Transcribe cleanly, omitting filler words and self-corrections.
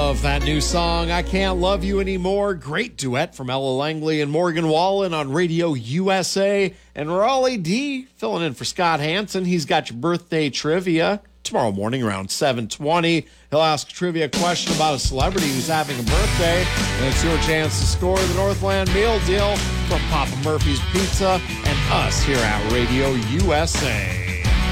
Love that new song, I Can't Love You Anymore. Great duet from Ella Langley and Morgan Wallen on Radio USA. And Raleigh D filling in for Scott Hansen. He's got your birthday trivia tomorrow morning around 7:20. He'll ask a trivia question about a celebrity who's having a birthday. And it's your chance to score the Northland Meal Deal from Papa Murphy's Pizza and us here at Radio USA.